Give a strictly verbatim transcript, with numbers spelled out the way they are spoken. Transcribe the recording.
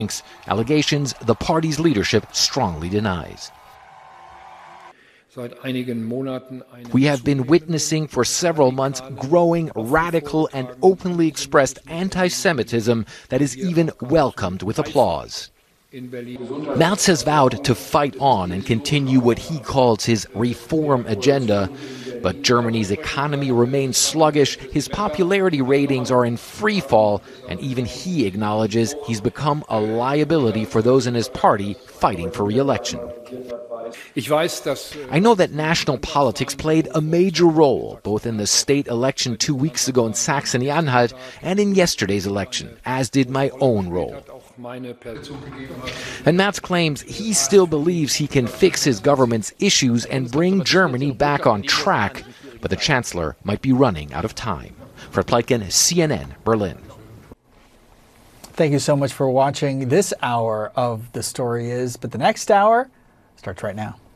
Allegations the party's leadership strongly denies. We have been witnessing for several months growing radical and openly expressed anti-Semitism that is even welcomed with applause. Merz has vowed to fight on and continue what he calls his reform agenda. But Germany's economy remains sluggish, his popularity ratings are in free fall, and even he acknowledges he's become a liability for those in his party fighting for re-election. I know that national politics played a major role, both in the state election two weeks ago in Saxony-Anhalt and in yesterday's election, as did my own role. And Merz claims he still believes he can fix his government's issues and bring Germany back on track, but the chancellor might be running out of time. Fred Pleitgen, C N N, Berlin. Thank you so much for watching this hour of The Story Is, but the next hour starts right now.